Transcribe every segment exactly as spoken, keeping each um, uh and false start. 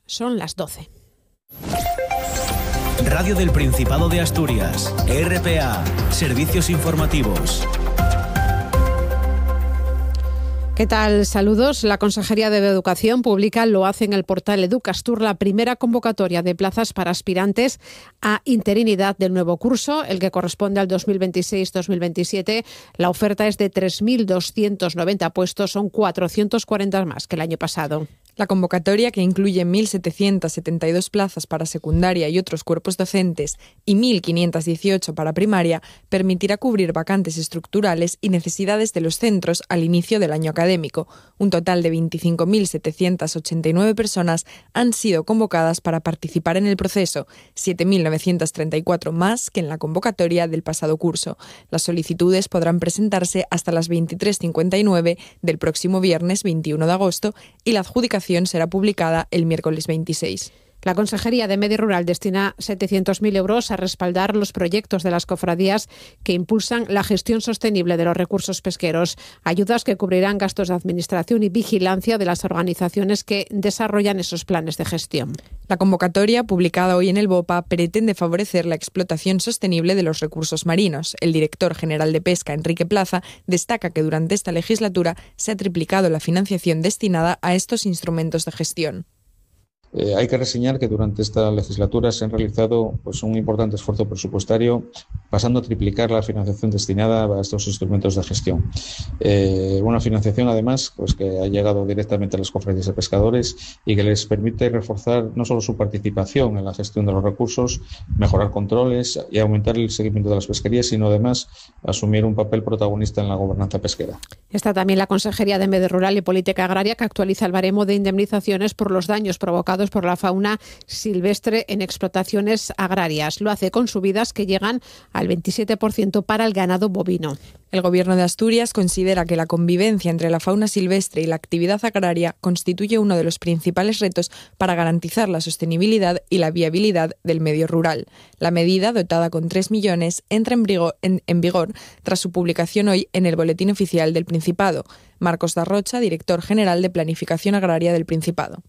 Son las doce. Radio del Principado de Asturias, R P A, Servicios Informativos. ¿Qué tal? Saludos. La Consejería de Educación publica, lo hace en el portal Educastur, la primera convocatoria de plazas para aspirantes a interinidad del nuevo curso, el que corresponde al dos mil veintiséis dos mil veintisiete. La oferta es de tres mil doscientos noventa puestos, son cuatrocientos cuarenta más que el año pasado. La convocatoria, que incluye mil setecientas setenta y dos plazas para secundaria y otros cuerpos docentes y mil quinientas dieciocho para primaria, permitirá cubrir vacantes estructurales y necesidades de los centros al inicio del año académico. Un total de veinticinco mil setecientas ochenta y nueve personas han sido convocadas para participar en el proceso, siete mil novecientas treinta y cuatro más que en la convocatoria del pasado curso. Las solicitudes podrán presentarse hasta las veintitrés cincuenta y nueve del próximo viernes veintiuno de agosto y la adjudicación será publicada el miércoles veintiséis. La Consejería de Medio Rural destina setecientos mil euros a respaldar los proyectos de las cofradías que impulsan la gestión sostenible de los recursos pesqueros, ayudas que cubrirán gastos de administración y vigilancia de las organizaciones que desarrollan esos planes de gestión. La convocatoria, publicada hoy en el BOPA, pretende favorecer la explotación sostenible de los recursos marinos. El director general de Pesca, Enrique Plaza, destaca que durante esta legislatura se ha triplicado la financiación destinada a estos instrumentos de gestión. Eh, hay que reseñar que durante esta legislatura se han realizado pues, un importante esfuerzo presupuestario, pasando a triplicar la financiación destinada a estos instrumentos de gestión. Eh, una financiación, además, pues, que ha llegado directamente a las cofradías de pescadores y que les permite reforzar no solo su participación en la gestión de los recursos, mejorar controles y aumentar el seguimiento de las pesquerías, sino además asumir un papel protagonista en la gobernanza pesquera. Está también la Consejería de Medio Rural y Política Agraria, que actualiza el baremo de indemnizaciones por los daños provocados por la fauna silvestre en explotaciones agrarias. Lo hace con subidas que llegan al veintisiete por ciento para el ganado bovino. El Gobierno de Asturias considera que la convivencia entre la fauna silvestre y la actividad agraria constituye uno de los principales retos para garantizar la sostenibilidad y la viabilidad del medio rural. La medida, dotada con tres millones, entra en vigor, en, en vigor tras su publicación hoy en el Boletín Oficial del Principado. Marcos da Rocha, director general de Planificación Agraria del Principado.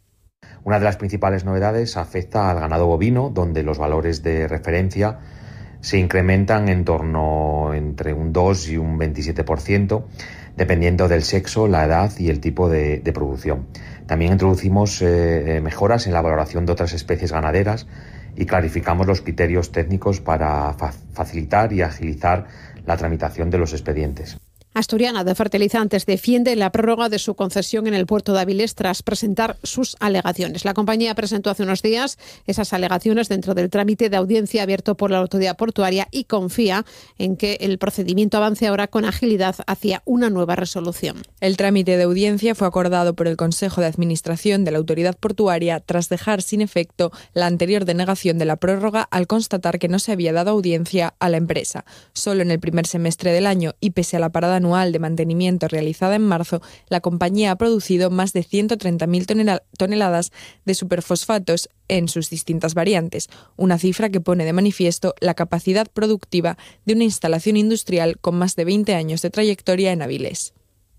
Una de las principales novedades afecta al ganado bovino, donde los valores de referencia se incrementan en torno entre un dos y un veintisiete por ciento, dependiendo del sexo, la edad y el tipo de, de producción. También introducimos eh, mejoras en la valoración de otras especies ganaderas y clarificamos los criterios técnicos para fa- facilitar y agilizar la tramitación de los expedientes. Asturiana de Fertilizantes defiende la prórroga de su concesión en el puerto de Avilés tras presentar sus alegaciones. La compañía presentó hace unos días esas alegaciones dentro del trámite de audiencia abierto por la autoridad portuaria y confía en que el procedimiento avance ahora con agilidad hacia una nueva resolución. El trámite de audiencia fue acordado por el Consejo de Administración de la autoridad portuaria tras dejar sin efecto la anterior denegación de la prórroga al constatar que no se había dado audiencia a la empresa. Solo en el primer semestre del año y pese a la parada anual de mantenimiento realizada en marzo, la compañía ha producido más de ciento treinta mil toneladas de superfosfatos en sus distintas variantes, una cifra que pone de manifiesto la capacidad productiva de una instalación industrial con más de veinte años de trayectoria en Avilés.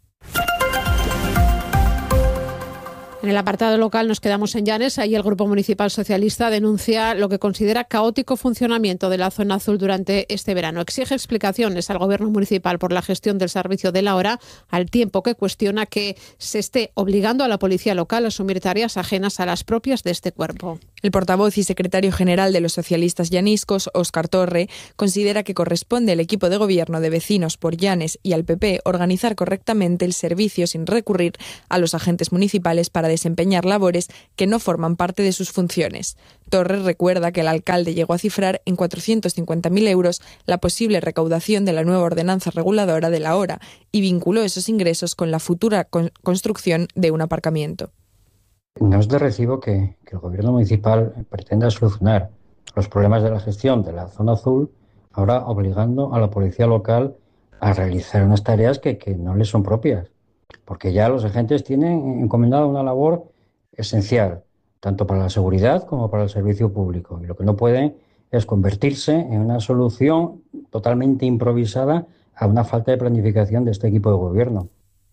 En el apartado local nos quedamos en Llanes. Ahí el Grupo Municipal Socialista denuncia lo que considera caótico funcionamiento de la zona azul durante este verano. Exige explicaciones al Gobierno municipal por la gestión del servicio de la hora, al tiempo que cuestiona que se esté obligando a la policía local a asumir tareas ajenas a las propias de este cuerpo. El portavoz y secretario general de los socialistas llaniscos, Óscar Torre, considera que corresponde al equipo de gobierno de Vecinos por Llanes y al P P organizar correctamente el servicio sin recurrir a los agentes municipales para desempeñar labores que no forman parte de sus funciones. Torres recuerda que el alcalde llegó a cifrar en cuatrocientos cincuenta mil euros la posible recaudación de la nueva ordenanza reguladora de la hora y vinculó esos ingresos con la futura con- construcción de un aparcamiento. No es de recibo que, que el gobierno municipal pretenda solucionar los problemas de la gestión de la zona azul, ahora obligando a la policía local a realizar unas tareas que, que no les son propias, porque ya los agentes tienen encomendada una labor esencial, tanto para la seguridad como para el servicio público, y lo que no pueden es convertirse en una solución totalmente improvisada a una falta de planificación de este equipo de gobierno.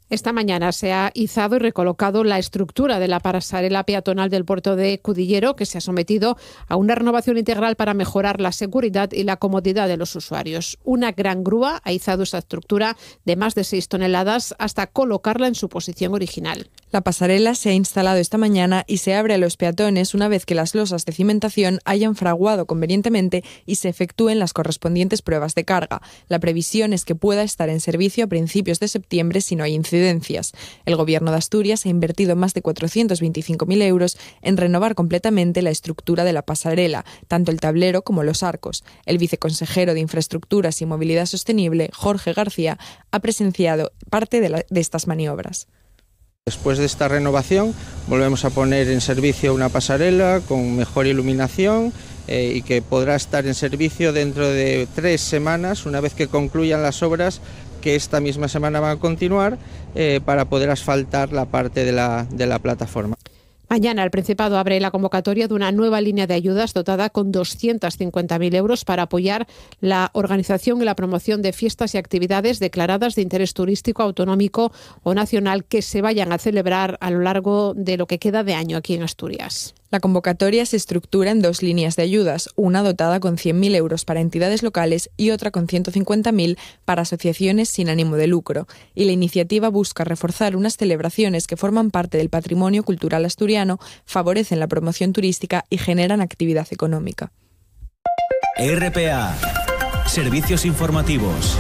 Esta mañana se ha izado y recolocado la estructura de la pasarela peatonal del puerto de Cudillero, que se ha sometido a una renovación integral para mejorar la seguridad y la comodidad de los usuarios. Una gran grúa ha izado esa estructura de más de seis toneladas hasta colocarla en su posición original. La pasarela se ha instalado esta mañana y se abre a los peatones una vez que las losas de cimentación hayan fraguado convenientemente y se efectúen las correspondientes pruebas de carga. La previsión es que pueda estar en servicio a principios de septiembre si no hay incidencias. El Gobierno de Asturias ha invertido más de cuatrocientos veinticinco mil euros en renovar completamente la estructura de la pasarela, tanto el tablero como los arcos. El viceconsejero de Infraestructuras y Movilidad Sostenible, Jorge García, ha presenciado parte de, la, de estas maniobras. Después de esta renovación volvemos a poner en servicio una pasarela con mejor iluminación eh, y que podrá estar en servicio dentro de tres semanas, una vez que concluyan las obras que esta misma semana van a continuar, eh, para poder asfaltar la parte de la, de la plataforma. Mañana el Principado abre la convocatoria de una nueva línea de ayudas dotada con doscientos cincuenta mil euros para apoyar la organización y la promoción de fiestas y actividades declaradas de interés turístico, autonómico o nacional que se vayan a celebrar a lo largo de lo que queda de año aquí en Asturias. La convocatoria se estructura en dos líneas de ayudas, una dotada con cien mil euros para entidades locales y otra con ciento cincuenta mil para asociaciones sin ánimo de lucro. Y la iniciativa busca reforzar unas celebraciones que forman parte del patrimonio cultural asturiano, favorecen la promoción turística y generan actividad económica. R P A, Servicios Informativos.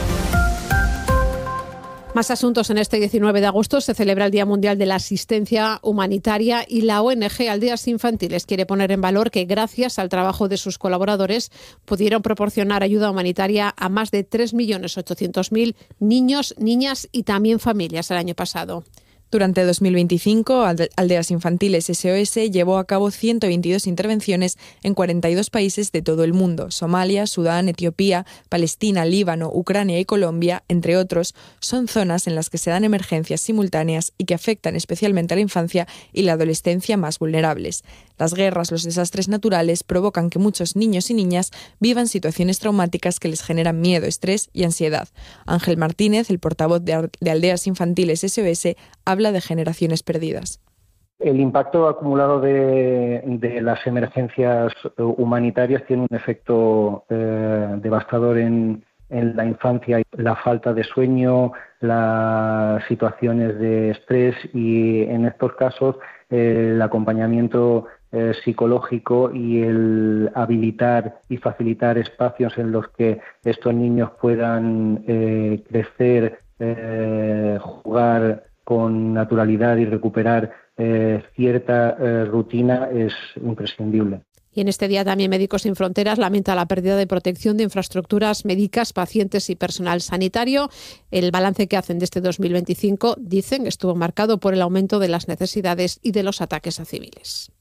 Más asuntos. En este diecinueve de agosto se celebra el Día Mundial de la Asistencia Humanitaria y la O N G Aldeas Infantiles quiere poner en valor que gracias al trabajo de sus colaboradores pudieron proporcionar ayuda humanitaria a más de tres millones ochocientos mil niños, niñas y también familias el año pasado. Durante dos mil veinticinco, Aldeas Infantiles S O S llevó a cabo ciento veintidós intervenciones en cuarenta y dos países de todo el mundo. Somalia, Sudán, Etiopía, Palestina, Líbano, Ucrania y Colombia, entre otros, son zonas en las que se dan emergencias simultáneas y que afectan especialmente a la infancia y la adolescencia más vulnerables. Las guerras, los desastres naturales provocan que muchos niños y niñas vivan situaciones traumáticas que les generan miedo, estrés y ansiedad. Ángel Martínez, el portavoz de Aldeas Infantiles S O S, habla de generaciones perdidas. El impacto acumulado de, de las emergencias humanitarias tiene un efecto eh, devastador en, en la infancia, la falta de sueño, las situaciones de estrés y en estos casos eh, el acompañamiento eh, psicológico y el habilitar y facilitar espacios en los que estos niños puedan eh, crecer, eh, jugar con naturalidad y recuperar eh, cierta eh, rutina es imprescindible. Y en este día también Médicos Sin Fronteras lamenta la pérdida de protección de infraestructuras médicas, pacientes y personal sanitario. El balance que hacen de este dos mil veinticinco, dicen, estuvo marcado por el aumento de las necesidades y de los ataques a civiles.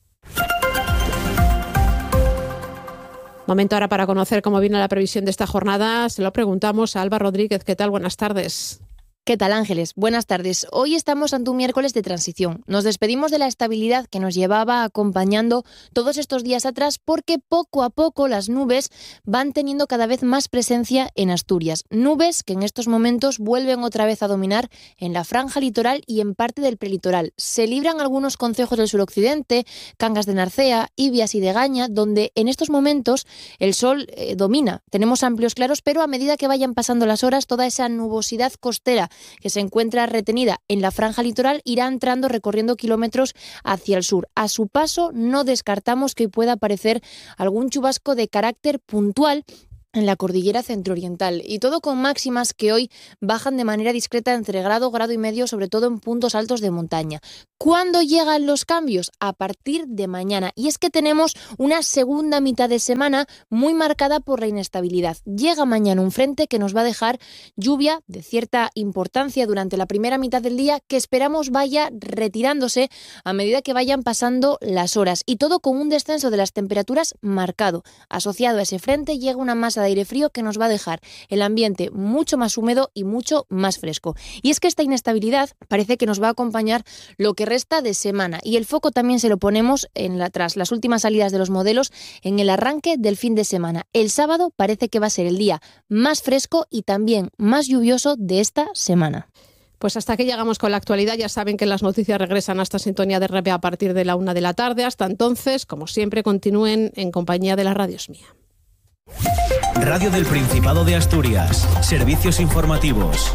Momento ahora para conocer cómo viene la previsión de esta jornada. Se lo preguntamos a Alba Rodríguez. ¿Qué tal? Buenas tardes. ¿Qué tal, Ángeles? Buenas tardes. Hoy estamos ante un miércoles de transición. Nos despedimos de la estabilidad que nos llevaba acompañando todos estos días atrás porque poco a poco las nubes van teniendo cada vez más presencia en Asturias. Nubes que en estos momentos vuelven otra vez a dominar en la franja litoral y en parte del prelitoral. Se libran algunos concejos del suroccidente, Cangas de Narcea, Ibias y Degaña, donde en estos momentos el sol eh, domina. Tenemos amplios claros, pero a medida que vayan pasando las horas, toda esa nubosidad costera que se encuentra retenida en la franja litoral irá entrando recorriendo kilómetros hacia el sur. A su paso no descartamos que pueda aparecer algún chubasco de carácter puntual en la cordillera centrooriental y todo con máximas que hoy bajan de manera discreta entre grado, grado y medio, sobre todo en puntos altos de montaña. ¿Cuándo llegan los cambios? A partir de mañana. Y es que tenemos una segunda mitad de semana muy marcada por la inestabilidad. Llega mañana un frente que nos va a dejar lluvia de cierta importancia durante la primera mitad del día que esperamos vaya retirándose a medida que vayan pasando las horas. Y todo con un descenso de las temperaturas marcado. Asociado a ese frente llega una masa de aire frío que nos va a dejar el ambiente mucho más húmedo y mucho más fresco. Y es que esta inestabilidad parece que nos va a acompañar lo que resta de semana y el foco también se lo ponemos en la, tras las últimas salidas de los modelos en el arranque del fin de semana. El sábado parece que va a ser el día más fresco y también más lluvioso de esta semana. Pues hasta aquí llegamos con la actualidad. Ya saben que las noticias regresan a esta sintonía de R P A a partir de la una de la tarde. Hasta entonces, como siempre, continúen en compañía de la Radio Es Mía. Radio del Principado de Asturias. Servicios informativos.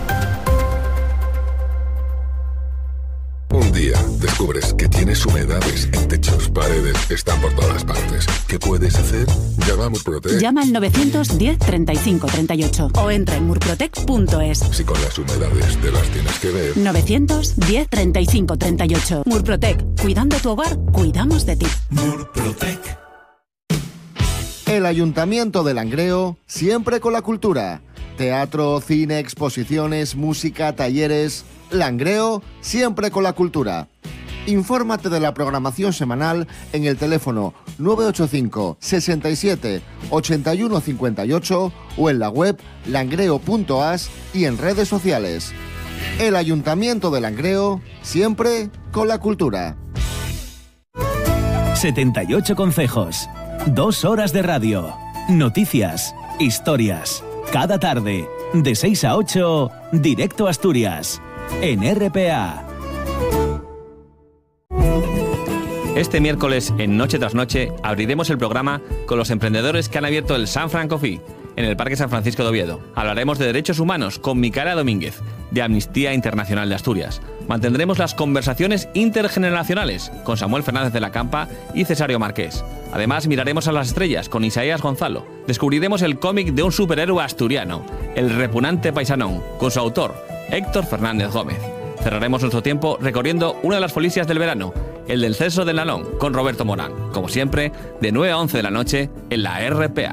Un día descubres que tienes humedades en techos, paredes, están por todas partes. ¿Qué puedes hacer? Llama a Murprotec. Llama al novecientos diez treinta y cinco treinta y ocho o entra en murprotec punto es. Si con las humedades te las tienes que ver. novecientos diez treinta y cinco treinta y ocho. Murprotec. Cuidando tu hogar, cuidamos de ti. Murprotec. El Ayuntamiento de Langreo, siempre con la cultura. Teatro, cine, exposiciones, música, talleres. Langreo, siempre con la cultura. Infórmate de la programación semanal en el teléfono nueve ocho cinco, sesenta y siete, ochenta y uno cincuenta y ocho o en la web langreo punto as y en redes sociales. El Ayuntamiento de Langreo, siempre con la cultura. setenta y ocho concejos. Dos horas de radio. Noticias, historias. Cada tarde, de seis a ocho, directo a Asturias. En R P A. Este miércoles, en Noche tras Noche, abriremos el programa con los emprendedores que han abierto el San Fran Coffee en el Parque San Francisco de Oviedo. Hablaremos de derechos humanos con Micaela Domínguez, de Amnistía Internacional de Asturias. Mantendremos las conversaciones intergeneracionales con Samuel Fernández de la Campa y Cesario Marqués. Además, miraremos a las estrellas con Isaías Gonzalo. Descubriremos el cómic de un superhéroe asturiano, El repugnante paisanón, con su autor, Héctor Fernández Gómez. Cerraremos nuestro tiempo recorriendo una de las policias del verano, el del Censo del Nalón, con Roberto Morán. Como siempre, de nueve a once de la noche en la R P A.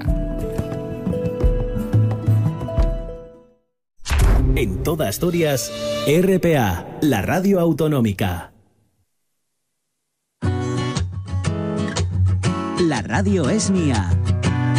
En toda Asturias, R P A, la radio autonómica. La radio es mía.